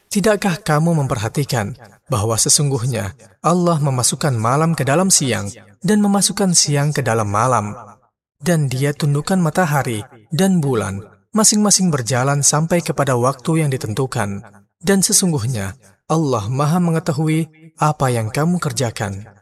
Tidakkah kamu memperhatikan bahwa sesungguhnya Allah memasukkan malam ke dalam siang dan memasukkan siang ke dalam malam, dan Dia tundukkan matahari dan bulan, masing-masing berjalan sampai kepada waktu yang ditentukan, dan sesungguhnya Allah Maha mengetahui apa yang kamu kerjakan.